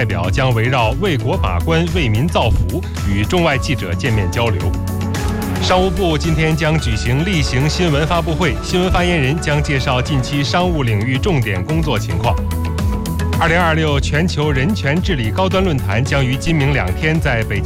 代表将围绕为国把关、为民造福与中外记者见面交流。商务部今天将举行例行新闻发布会，新闻发言人将介绍近期商务领域重点工作情况。2026全球人权治理高端论坛将于今明2天在北京